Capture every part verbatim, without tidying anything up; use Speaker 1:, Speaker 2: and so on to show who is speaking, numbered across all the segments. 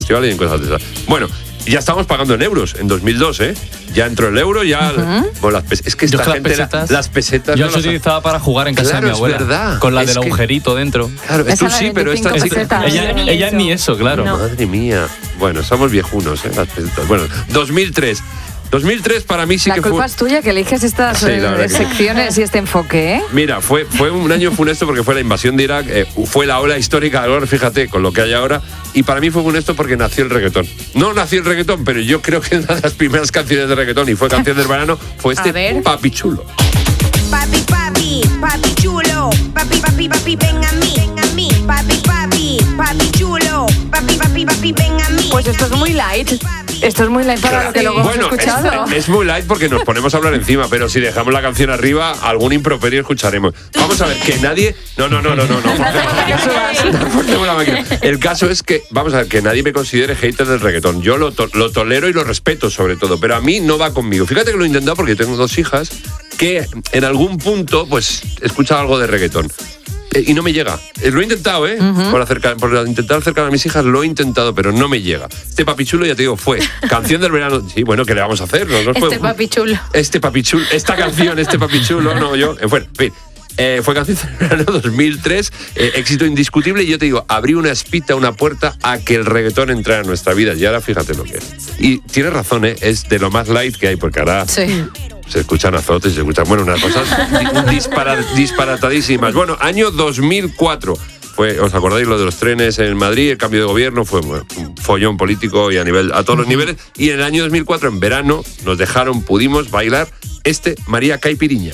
Speaker 1: festivales y en cosas de esas. Bueno, ya estamos pagando en euros en dos mil dos, ¿eh? Ya entró el euro, ya... Uh-huh. Bueno, las es que esta
Speaker 2: yo
Speaker 1: gente...
Speaker 2: Las pesetas,
Speaker 1: las pesetas
Speaker 2: yo
Speaker 1: no
Speaker 2: las utilizaba para jugar en casa
Speaker 1: claro,
Speaker 2: de mi abuela.
Speaker 1: Es verdad.
Speaker 2: Con la
Speaker 1: es
Speaker 2: del
Speaker 1: que,
Speaker 2: agujerito dentro.
Speaker 1: Claro, tú sí, pero esta chica...
Speaker 2: Ella, ella, ella ni eso, claro.
Speaker 1: No. Madre mía. Bueno, somos viejunos, ¿eh? Las pesetas. Bueno, dos mil tres... dos mil tres para mí sí
Speaker 3: la
Speaker 1: que fue...
Speaker 3: La culpa es tuya que eliges estas sí, eh, secciones que... y este enfoque, ¿eh?
Speaker 1: Mira, fue, fue un año funesto porque fue la invasión de Irak, eh, fue la ola histórica, ahora fíjate, con lo que hay ahora, y para mí fue funesto porque nació el reggaetón. No nació el reggaetón, pero yo creo que una de las primeras canciones de reggaetón, y fue canción del verano, fue este Papi Chulo.
Speaker 4: Papi, papi, papi chulo, papi, papi, papi, ven a mí, ven a mí, papi, papi, papi chulo, papi, papi, papi, ven a mí.
Speaker 3: Pues esto es muy light. Esto es muy light para lo que luego
Speaker 1: bueno,
Speaker 3: hemos escuchado.
Speaker 1: Es, es muy light porque nos ponemos a hablar encima, pero si dejamos la canción arriba, algún improperio escucharemos. Vamos a ver, que nadie... No, no, no, no, no. no. El caso es que, vamos a ver, que nadie me considere hater del reggaetón. Yo lo, to- lo tolero y lo respeto sobre todo, pero a mí no va conmigo. Fíjate que lo he intentado porque tengo dos hijas que en algún punto, pues, escuchan algo de reggaetón. Y no me llega. Lo he intentado, ¿eh? Uh-huh. Por, acercar, por intentar acercar a mis hijas, lo he intentado, pero no me llega. Este Papi Chulo, ya te digo, fue canción del verano. Sí, bueno, ¿qué le vamos a hacer? No, no
Speaker 5: este
Speaker 1: fue,
Speaker 5: Papi Chulo.
Speaker 1: Este Papi Chulo, esta canción, este Papi Chulo, no, yo. Bueno, en fin. Eh, fue canción del verano dos mil tres, eh, éxito indiscutible, y yo te digo, abrió una espita, una puerta a que el reggaetón entrara en nuestra vida. Y ahora fíjate lo que es. Y tienes razón, ¿eh? Es de lo más light que hay, porque ahora...
Speaker 5: Sí.
Speaker 1: Se escuchan azotes, se escuchan, bueno, unas cosas dispara, disparatadísimas. Bueno, año dos mil cuatro. Fue, ¿os acordáis lo de los trenes en Madrid? El cambio de gobierno fue bueno, un follón político y a, nivel, a todos los niveles. Y en el año dos mil cuatro, en verano, nos dejaron, pudimos bailar este María Caipiriña.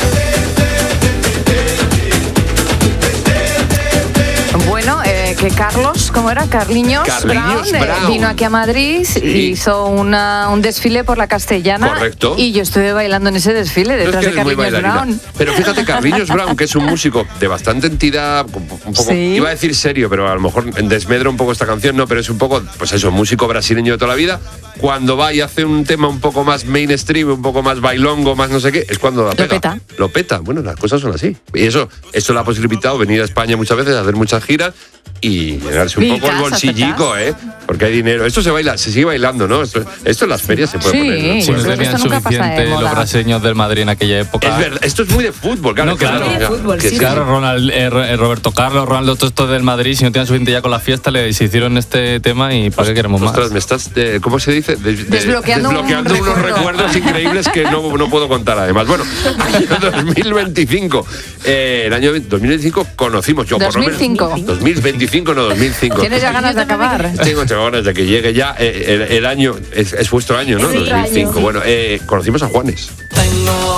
Speaker 3: Bueno, eh, que Carlos, ¿cómo era? Carliños,
Speaker 1: Carliños
Speaker 3: Brown,
Speaker 1: Brown.
Speaker 3: Eh, vino aquí a Madrid
Speaker 1: Sí.
Speaker 3: y hizo una, un desfile por la Castellana.
Speaker 1: Correcto.
Speaker 3: Y yo estuve bailando en ese desfile detrás
Speaker 1: No es que
Speaker 3: de
Speaker 1: eres muy
Speaker 3: Carliños
Speaker 1: bailarina.
Speaker 3: Brown.
Speaker 1: Pero fíjate, Carliños Brown, que es un músico de bastante entidad, un poco,
Speaker 3: Sí.
Speaker 1: iba a decir serio, pero a lo mejor desmedra un poco esta canción, no, pero es un poco, pues eso, músico brasileño de toda la vida. Cuando va y hace un tema un poco más mainstream, un poco más bailongo, más no sé qué, es cuando la pega.
Speaker 3: Lo peta.
Speaker 1: Lo peta. Bueno, las cosas son así. Y eso, eso le ha posibilitado venir a España muchas veces, hacer muchas giras y llenarse un
Speaker 3: Y
Speaker 1: poco el
Speaker 3: casa,
Speaker 1: bolsillico, ¿eh? Porque hay dinero. Esto se baila, se sigue bailando, ¿no? Esto, esto en las ferias se puede
Speaker 3: Sí,
Speaker 1: poner. ¿no?
Speaker 2: Si no
Speaker 3: Pues
Speaker 2: tenían
Speaker 3: esto nunca pasa de
Speaker 2: suficiente
Speaker 3: moda.
Speaker 2: los brasileños del Madrid en aquella época.
Speaker 1: Es verdad, esto es muy de fútbol, claro.
Speaker 2: No, claro.
Speaker 1: claro,
Speaker 5: Muy de fútbol,
Speaker 1: que
Speaker 5: sí,
Speaker 2: Claro, Ronald, eh, eh, Roberto Carlos, Ronaldo, todo esto del Madrid, si no tenían suficiente ya con la fiesta, le se hicieron este tema y ¿para qué queremos más?
Speaker 1: Ostras, me estás, de, ¿cómo se dice? De, de,
Speaker 3: Desbloqueando
Speaker 1: desbloqueando
Speaker 3: un
Speaker 1: unos
Speaker 3: recuerdo.
Speaker 1: recuerdos increíbles que no, no puedo contar además. Bueno, año dos mil veinticinco. Eh, el año dos mil veinticinco conocimos, yo
Speaker 3: dos mil cinco.
Speaker 1: por lo menos. dos mil veinticinco, no dos mil cinco.
Speaker 3: ¿Tienes ya ganas de acabar?
Speaker 1: Tengo ganas de que llegue ya eh, el, el año, es, es vuestro año, ¿no?
Speaker 5: Es
Speaker 1: dos mil cinco.
Speaker 5: año.
Speaker 1: Bueno, eh, conocimos a Juanes.
Speaker 6: Tengo